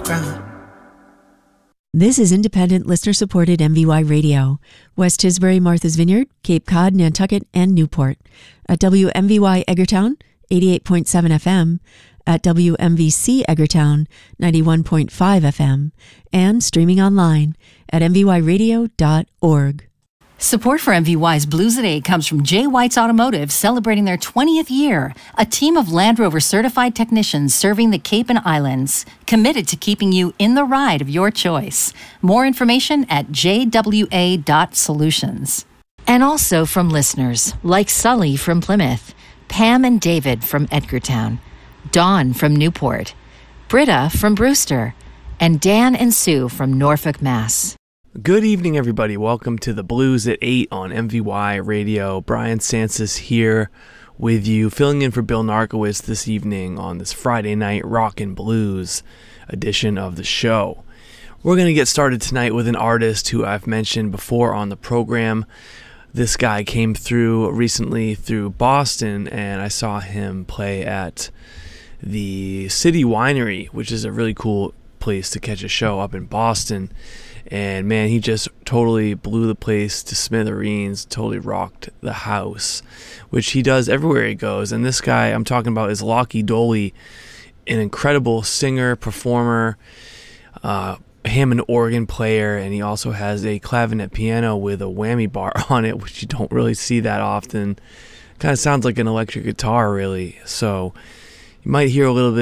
ground. This is independent, listener-supported MVY Radio. West Tisbury, Martha's Vineyard, Cape Cod, Nantucket, and Newport. At WMVY Eggertown, 88.7 FM. At WMVC Eggertown, 91.5 FM. And streaming online at mvyradio.org. Support for MVY's Blues at 8 comes from J. White's Automotive, celebrating their 20th year. A team of Land Rover certified technicians serving the Cape and Islands, committed to keeping you in the ride of your choice. More information at jwa.solutions. And also from listeners like Sully from Plymouth, Pam and David from Edgartown, Dawn from Newport, Britta from Brewster, and Dan and Sue from Norfolk, Mass. Good evening, everybody. Welcome to the Blues at 8 on MVY Radio. Brian Sansis here with you, filling in for Bill Narkowitz this evening on this Friday night rock and blues edition of the show. We're going to get started tonight with an artist who I've mentioned before on the program. This guy came through recently through Boston, and I saw him play at the City Winery, which is a really cool place to catch a show up in Boston. And man, he just totally blew the place to smithereens, totally rocked the house, which he does everywhere he goes. And this guy I'm talking about is Lockie Doley, an incredible singer, performer, Hammond organ player, and he also has a clavinet piano with a whammy bar on it, which you don't really see that often. Kind of sounds like an electric guitar, really. So you might hear a little bit